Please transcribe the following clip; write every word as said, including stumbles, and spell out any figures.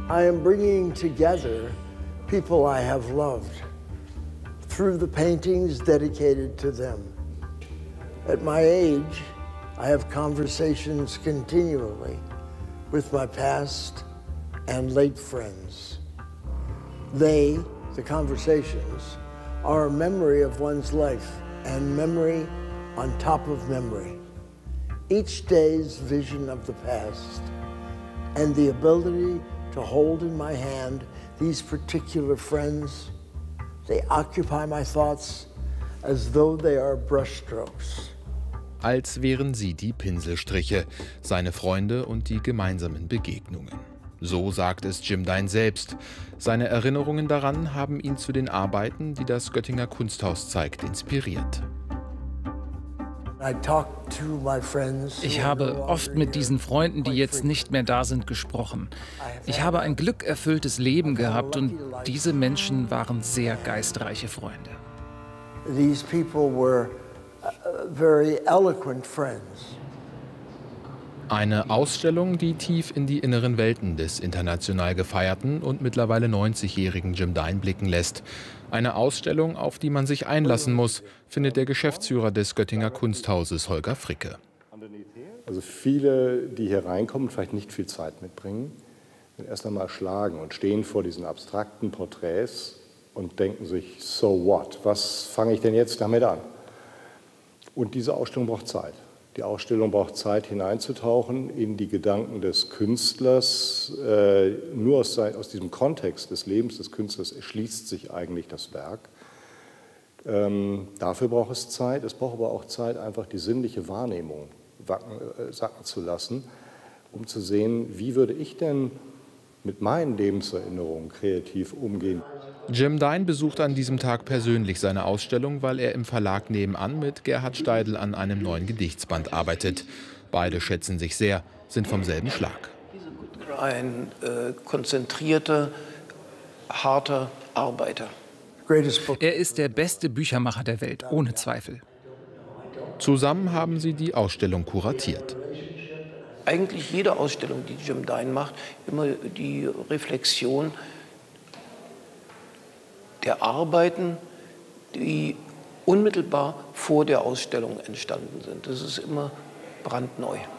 I am bringing together people I have loved through the paintings dedicated to them. At my age, I have conversations continually with my past and late friends. They, the conversations, are a memory of one's life and memory on top of memory. Each day's vision of the past and the ability to hold in my hand these particular friends, they occupy my thoughts as though they are brushstrokes. Als wären sie die Pinselstriche, seine Freunde und die gemeinsamen Begegnungen. So sagt es Jim Dine selbst. Seine Erinnerungen daran haben ihn zu den Arbeiten, die das Göttinger Kunsthaus zeigt, inspiriert. Ich habe oft mit diesen Freunden, die jetzt nicht mehr da sind, gesprochen. Ich habe ein glückerfülltes Leben gehabt und diese Menschen waren sehr geistreiche Freunde. These people were very eloquent friends. Eine Ausstellung, die tief in die inneren Welten des international gefeierten und mittlerweile neunzigjährigen Jim Dine blicken lässt. Eine Ausstellung, auf die man sich einlassen muss, findet der Geschäftsführer des Göttinger Kunsthauses, Holger Fricke. Also viele, die hier reinkommen, vielleicht nicht viel Zeit mitbringen, erst einmal erschlagen und stehen vor diesen abstrakten Porträts und denken sich, so what, was fange ich denn jetzt damit an? Und diese Ausstellung braucht Zeit. Die Ausstellung braucht Zeit, hineinzutauchen in die Gedanken des Künstlers. Äh, nur aus, aus diesem Kontext des Lebens des Künstlers erschließt sich eigentlich das Werk. Ähm, dafür braucht es Zeit. Es braucht aber auch Zeit, einfach die sinnliche Wahrnehmung wacken, äh, sacken zu lassen, um zu sehen, wie würde ich denn mit meinen Lebenserinnerungen kreativ umgehen. Jim Dine besucht an diesem Tag persönlich seine Ausstellung, weil er im Verlag nebenan mit Gerhard Steidl an einem neuen Gedichtsband arbeitet. Beide schätzen sich sehr, sind vom selben Schlag. Ein äh, konzentrierter, harter Arbeiter. Er ist der beste Büchermacher der Welt, ohne Zweifel. Zusammen haben sie die Ausstellung kuratiert. Eigentlich jede Ausstellung, die Jim Dine macht, immer die Reflexion der Arbeiten, die unmittelbar vor der Ausstellung entstanden sind. Das ist immer brandneu.